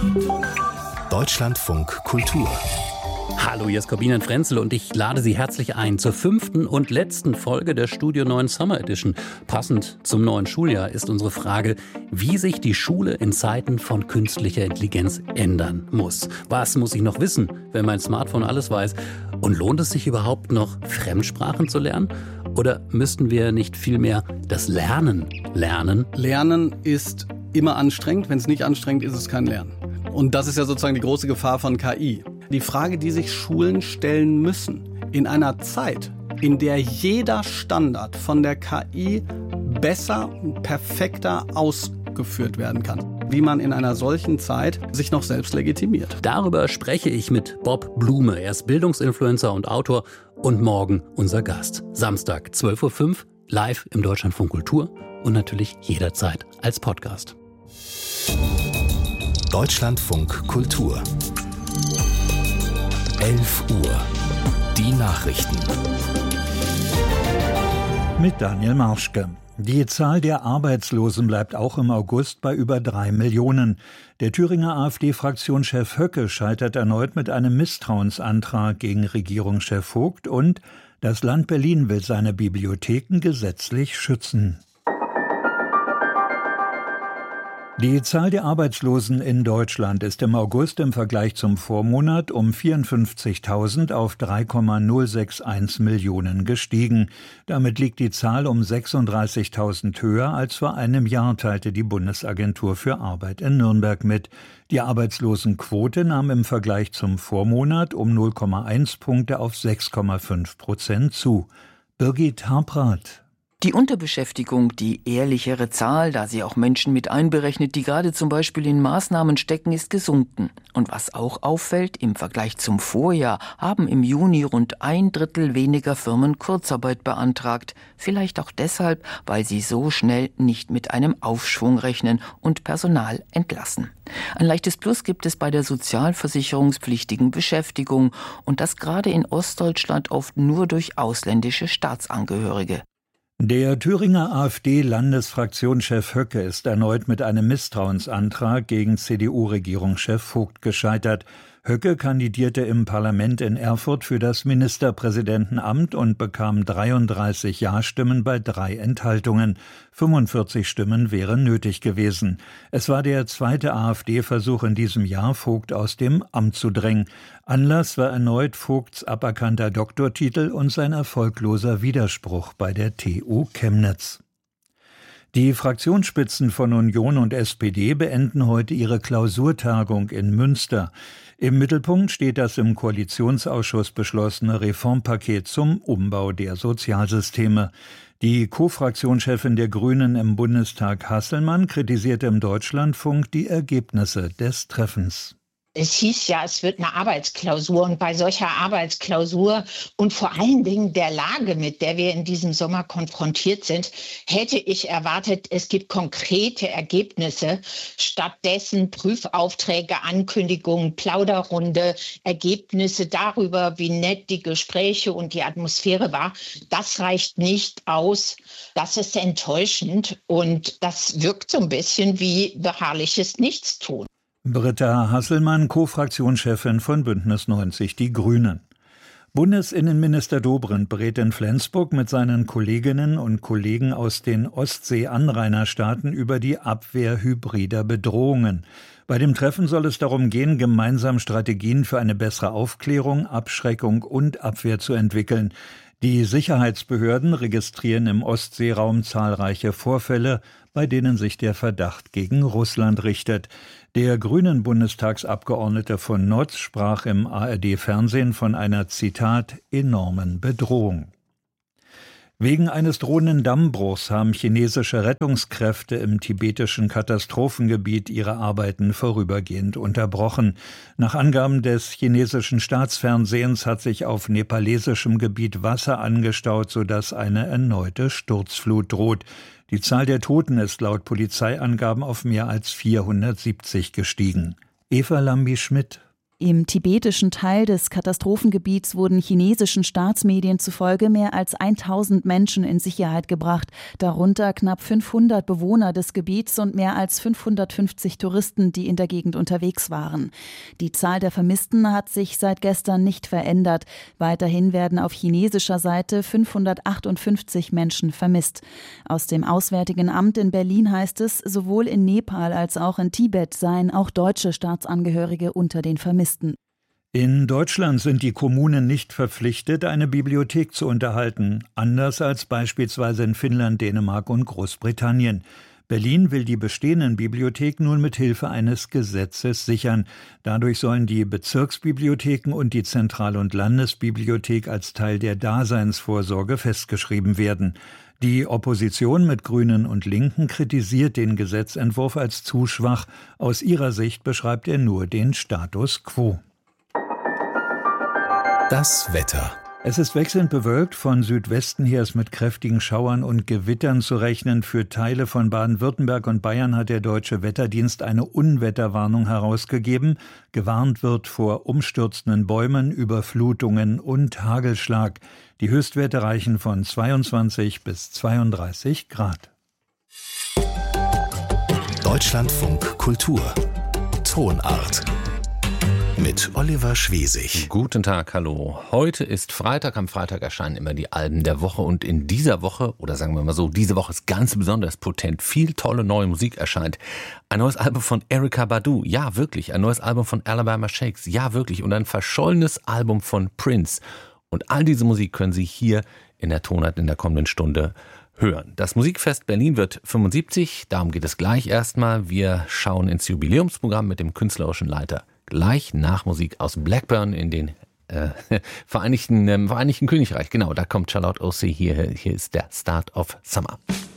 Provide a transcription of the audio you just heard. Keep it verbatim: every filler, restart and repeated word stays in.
Deutschlandfunk Kultur. Hallo, hier ist Corbinian Frenzel und ich lade Sie herzlich ein zur fünften und letzten Folge der Studio neun Summer Edition. Passend zum neuen Schuljahr ist unsere Frage, wie sich die Schule in Zeiten von künstlicher Intelligenz ändern muss. Was muss ich noch wissen, wenn mein Smartphone alles weiß? Und lohnt es sich überhaupt noch, Fremdsprachen zu lernen? Oder müssten wir nicht vielmehr das Lernen lernen? Lernen ist immer anstrengend. Wenn es nicht anstrengend ist, ist es kein Lernen. Und das ist ja sozusagen die große Gefahr von K I. Die Frage, die sich Schulen stellen müssen, in einer Zeit, in der jeder Standard von der K I besser und perfekter ausgeführt werden kann, wie man in einer solchen Zeit sich noch selbst legitimiert. Darüber spreche ich mit Bob Blume. Er ist Bildungsinfluencer und Autor und morgen unser Gast. Samstag, zwölf Uhr fünf, live im Deutschlandfunk Kultur und natürlich jederzeit als Podcast. Deutschlandfunk Kultur. elf Uhr. Die Nachrichten. Mit Daniel Marschke. Die Zahl der Arbeitslosen bleibt auch im August bei über drei Millionen. Der Thüringer AfD-Fraktionschef Höcke scheitert erneut mit einem Misstrauensantrag gegen Regierungschef Vogt und das Land Berlin will seine Bibliotheken gesetzlich schützen. Die Zahl der Arbeitslosen in Deutschland ist im August im Vergleich zum Vormonat um vierundfünfzigtausend auf drei Komma null sechs eins Millionen gestiegen. Damit liegt die Zahl um sechsunddreißigtausend höher als vor einem Jahr, teilte die Bundesagentur für Arbeit in Nürnberg mit. Die Arbeitslosenquote nahm im Vergleich zum Vormonat um null Komma eins Punkte auf sechs Komma fünf Prozent zu. Birgit Harprath. Die Unterbeschäftigung, die ehrlichere Zahl, da sie auch Menschen mit einberechnet, die gerade zum Beispiel in Maßnahmen stecken, ist gesunken. Und was auch auffällt, im Vergleich zum Vorjahr haben im Juni rund ein Drittel weniger Firmen Kurzarbeit beantragt. Vielleicht auch deshalb, weil sie so schnell nicht mit einem Aufschwung rechnen und Personal entlassen. Ein leichtes Plus gibt es bei der sozialversicherungspflichtigen Beschäftigung und das gerade in Ostdeutschland oft nur durch ausländische Staatsangehörige. Der Thüringer AfD-Landesfraktionschef Höcke ist erneut mit einem Misstrauensantrag gegen C D U-Regierungschef Vogt gescheitert. Höcke kandidierte im Parlament in Erfurt für das Ministerpräsidentenamt und bekam dreiunddreißig Ja-Stimmen bei drei Enthaltungen. fünfundvierzig Stimmen wären nötig gewesen. Es war der zweite AfD-Versuch in diesem Jahr, Vogt aus dem Amt zu drängen. Anlass war erneut Vogts aberkannter Doktortitel und sein erfolgloser Widerspruch bei der T U Chemnitz. Die Fraktionsspitzen von Union und S P D beenden heute ihre Klausurtagung in Münster. Im Mittelpunkt steht das im Koalitionsausschuss beschlossene Reformpaket zum Umbau der Sozialsysteme. Die Co-Fraktionschefin der Grünen im Bundestag Hasselmann kritisierte im Deutschlandfunk die Ergebnisse des Treffens. Es hieß ja, es wird eine Arbeitsklausur und bei solcher Arbeitsklausur und vor allen Dingen der Lage, mit der wir in diesem Sommer konfrontiert sind, hätte ich erwartet, es gibt konkrete Ergebnisse. Stattdessen Prüfaufträge, Ankündigungen, Plauderrunde, Ergebnisse darüber, wie nett die Gespräche und die Atmosphäre war. Das reicht nicht aus. Das ist enttäuschend und das wirkt so ein bisschen wie beharrliches Nichtstun. Britta Hasselmann, Co-Fraktionschefin von Bündnis neunzig Die Grünen. Bundesinnenminister Dobrindt berät in Flensburg mit seinen Kolleginnen und Kollegen aus den Ostsee-Anrainerstaaten über die Abwehr hybrider Bedrohungen. Bei dem Treffen soll es darum gehen, gemeinsam Strategien für eine bessere Aufklärung, Abschreckung und Abwehr zu entwickeln. Die Sicherheitsbehörden registrieren im Ostseeraum zahlreiche Vorfälle, bei denen sich der Verdacht gegen Russland richtet. Der grünen Bundestagsabgeordnete von Notz sprach im A R D-Fernsehen von einer, Zitat, enormen Bedrohung. Wegen eines drohenden Dammbruchs haben chinesische Rettungskräfte im tibetischen Katastrophengebiet ihre Arbeiten vorübergehend unterbrochen. Nach Angaben des chinesischen Staatsfernsehens hat sich auf nepalesischem Gebiet Wasser angestaut, sodass eine erneute Sturzflut droht. Die Zahl der Toten ist laut Polizeiangaben auf mehr als vierhundertsiebzig gestiegen. Eva Lambi-Schmidt. Im tibetischen Teil des Katastrophengebiets wurden chinesischen Staatsmedien zufolge mehr als tausend Menschen in Sicherheit gebracht, darunter knapp fünfhundert Bewohner des Gebiets und mehr als fünfhundertfünfzig Touristen, die in der Gegend unterwegs waren. Die Zahl der Vermissten hat sich seit gestern nicht verändert. Weiterhin werden auf chinesischer Seite fünfhundertachtundfünfzig Menschen vermisst. Aus dem Auswärtigen Amt in Berlin heißt es, sowohl in Nepal als auch in Tibet seien auch deutsche Staatsangehörige unter den Vermissten. In Deutschland sind die Kommunen nicht verpflichtet, eine Bibliothek zu unterhalten, anders als beispielsweise in Finnland, Dänemark und Großbritannien. Berlin will die bestehenden Bibliotheken nun mit Hilfe eines Gesetzes sichern. Dadurch sollen die Bezirksbibliotheken und die Zentral- und Landesbibliothek als Teil der Daseinsvorsorge festgeschrieben werden. Die Opposition mit Grünen und Linken kritisiert den Gesetzentwurf als zu schwach. Aus ihrer Sicht beschreibt er nur den Status quo. Das Wetter. Es ist wechselnd bewölkt, von Südwesten her ist mit kräftigen Schauern und Gewittern zu rechnen. Für Teile von Baden-Württemberg und Bayern hat der Deutsche Wetterdienst eine Unwetterwarnung herausgegeben. Gewarnt wird vor umstürzenden Bäumen, Überflutungen und Hagelschlag. Die Höchstwerte reichen von zweiundzwanzig bis zweiunddreißig Grad. Deutschlandfunk Kultur. Tonart. Mit Oliver Schwesig. Guten Tag, hallo. Heute ist Freitag. Am Freitag erscheinen immer die Alben der Woche. Und in dieser Woche, oder sagen wir mal so, diese Woche ist ganz besonders potent. Viel tolle neue Musik erscheint. Ein neues Album von Erykah Badu. Ja, wirklich. Ein neues Album von Alabama Shakes. Ja, wirklich. Und ein verschollenes Album von Prince. Und all diese Musik können Sie hier in der Tonart in der kommenden Stunde hören. Das Musikfest Berlin wird fünfundsiebzig. Darum geht es gleich erstmal. Wir schauen ins Jubiläumsprogramm mit dem künstlerischen Leiter gleich nach Musik aus Blackburn in den äh, Vereinigten, ähm, Vereinigten Königreich. Genau, da kommt Charlotte O'Shea hier. Hier ist der Start of Summer.